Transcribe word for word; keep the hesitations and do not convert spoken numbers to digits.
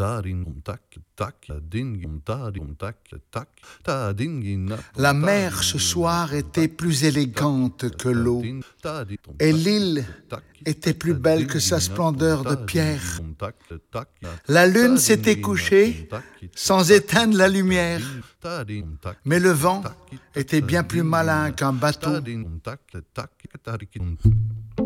La mer ce soir était plus élégante que l'eau, et l'île était plus belle que sa splendeur de pierre. La lune s'était couchée sans éteindre la lumière, mais le vent était bien plus malin qu'un bateau.